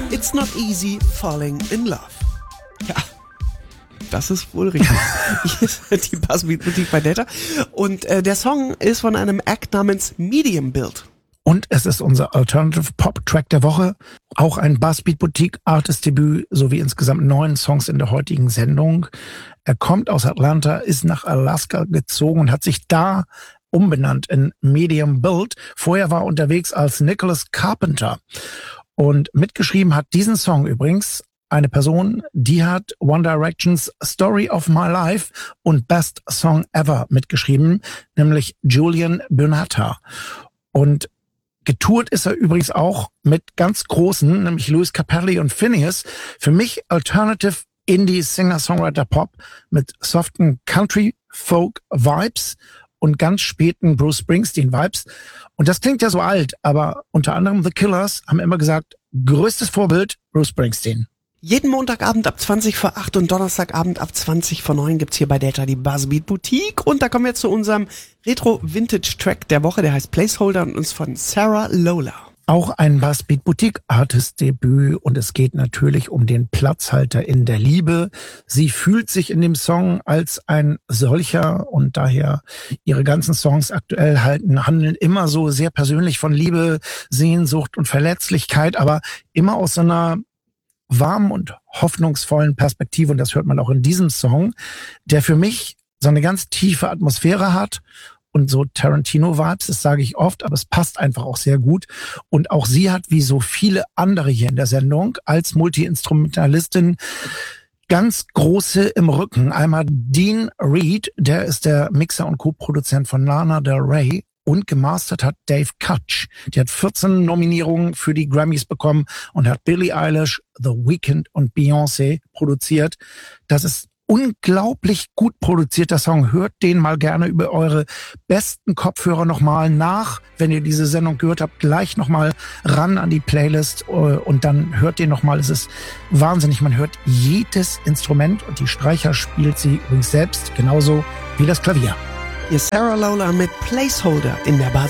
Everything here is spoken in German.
It's not easy falling in love. Ja, das ist wohl richtig. Hier ist die Buzzbeat Boutique bei Delta. Und der Song ist von einem Act namens Medium Build. Und es ist unser Alternative Pop Track der Woche. Auch ein Buzzbeat Boutique Artist Debüt sowie insgesamt 9 Songs in der heutigen Sendung. Er kommt aus Atlanta, ist nach Alaska gezogen und hat sich da umbenannt in Medium Build. Vorher war er unterwegs als Nicholas Carpenter. Und mitgeschrieben hat diesen Song übrigens eine Person, die hat One Direction's Story of My Life und Best Song Ever mitgeschrieben, nämlich Julian Bunata. Und getourt ist er übrigens auch mit ganz großen, nämlich Louis Capaldi und Phineas. Für mich Alternative Indie Singer-Songwriter Pop mit soften Country Folk Vibes und ganz späten Bruce Springsteen Vibes. Und das klingt ja so alt, aber unter anderem The Killers haben immer gesagt, größtes Vorbild Bruce Springsteen. Jeden Montagabend ab 20 vor 8 und Donnerstagabend ab 20 vor 9 gibt's hier bei Delta die Buzzbeat Boutique. Und da kommen wir jetzt zu unserem Retro-Vintage-Track der Woche. Der heißt Placeholder und ist von Sarah Lola. Auch ein Buzzbeat Boutique Artist Debüt und es geht natürlich um den Platzhalter in der Liebe. Sie fühlt sich in dem Song als ein solcher und daher ihre ganzen Songs aktuell handeln immer so sehr persönlich von Liebe, Sehnsucht und Verletzlichkeit, aber immer aus so einer warmen und hoffnungsvollen Perspektive. Und das hört man auch in diesem Song, der für mich so eine ganz tiefe Atmosphäre hat und so Tarantino-Vibes, das sage ich oft, aber es passt einfach auch sehr gut. Und auch sie hat, wie so viele andere hier in der Sendung, als Multi-Instrumentalistin ganz große im Rücken. Einmal Dean Reed, der ist der Mixer und Co-Produzent von Lana Del Rey. Und gemastert hat Dave Kutch. Die hat 14 Nominierungen für die Grammys bekommen und hat Billie Eilish, The Weeknd und Beyoncé produziert. Das ist unglaublich gut produzierter Song. Hört den mal gerne über eure besten Kopfhörer nochmal nach. Wenn ihr diese Sendung gehört habt, gleich nochmal ran an die Playlist und dann hört den nochmal. Es ist wahnsinnig. Man hört jedes Instrument und die Streicher spielt sie übrigens selbst genauso wie das Klavier. Hier ist Sarah Lola mit Placeholder in der Basis.